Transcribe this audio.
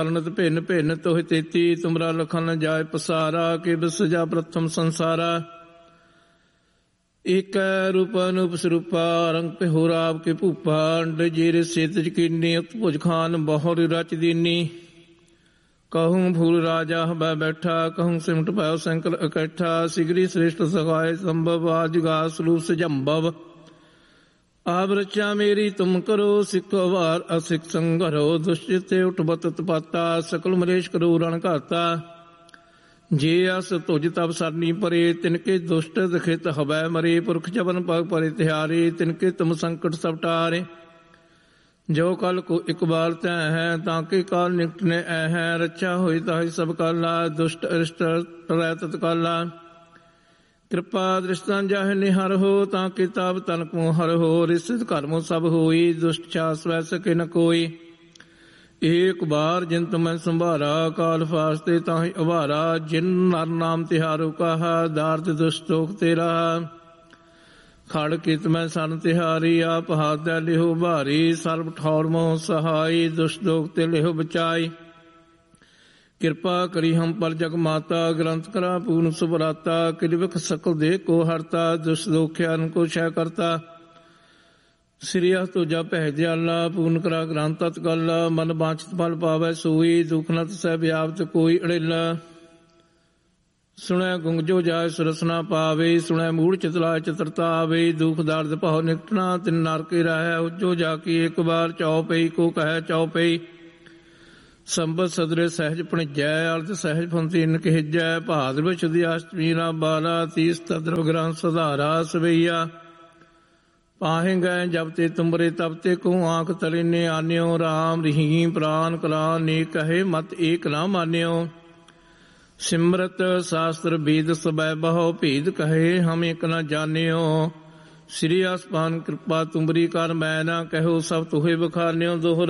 ਕਾਰਨਤ ਭਿੰਨ ਭਿੰਨ ਤੋਹਿ ਤੇਤੀ ਤੁਮਰਾ ਲਖਨ ਨ ਜਾਏ ਪਸਾਰਾ ਕਿ ਬਿਸਜਾ ਪ੍ਰਥਮ ਸੰਸਾਰਾ ਏਕ ਰੂਪ ਅਨੂਪ ਸਰੂਪਾ ਰੰਗ ਪਿਹੋਰ ਆਪ ਕੇ ਭੂਪਾ ਅੰਡ ਜੀਰ ਸਿਤ ਜਕੀਨੀ ਉਤਭੁਜ ਖਾਨ ਬਹੁਰ ਰਚ ਦੀਨੀ कहूँ फूल राजा हबै बैठा कहूँ सिमट पायो संकल इकट्ठा सिगरी श्रेष्ठ सखाए संभव आजुगा स्वरूप सजम्भव आप रचा मेरी तुम करो सिखो वार असिख संगरो दुष्चिते उठबत तपाता सकल मरेश करो रण घाता जे अस तुझ तब सरनी परे तिनके दुष्ट दखित हबै मरे पुरख जबन पग परे तिहारे तिनके तुम संकट सब टारे जो कल को इकबाल तै है ताकि काल निकटने ऐ है रक्षा हुई ताहि सब काला दुष्ट अरिष्ट टरै तत्काला कृपा दृष्टां जाहि निहर हो ताकि ताप तनक मो हर हो रिसित कर्मो सब होई दुष्ट छास वै सके न कोई एक बार जिन तुम्हें संभारा काल फास्ते ताहि अभारा जिन नर नाम तिहारो कहा दार्थ दुष्टोक तेरा खड़ कित मैं सन तिहारी आप हाथ लिहो भारी सर्व ठौर मोह सहाई दुष्ट दोख ते लिहो बचाई कृपा करी हम पर जग माता ग्रंथ करा पूर्ण सुभराता किलविख सकल देह को हरता दुष्ट दोख्यान को क्षय करता श्री तुझा पह दयाला पूर्ण करा ग्रंथ तत् गला मन बांछित फल पावै सोई दुख नत सह व्याप्त कोई अड़ेला सुनै गुंगजो जाय सुरसना पावे सुनै मूढ़ चितलाय चित्रता आवे दुख दर्द भाव निकटना तिन नरके रहै उज्जो जाकी एक बार चौपई को कह चौपई संबत सदरे सहज भणिजै अर्ध सहज फंती नकहिजै भाद्रव शुद्धि अष्टमी रा बाला तीस तद्रव ग्रंथ सधारा सवैया पाहे गए जब ते तुमरे तब ते को आंख तले ने आन्यो राम रहीम प्राण कला ने कहे मत एक ना मान्यो सिमरत शास्त्र वेद सबै बहु भेद कहे हम एक न जानियो श्री आसमान कृपा तुमरी कर मैं न कहो सब तुहे बखान्यो दोहरा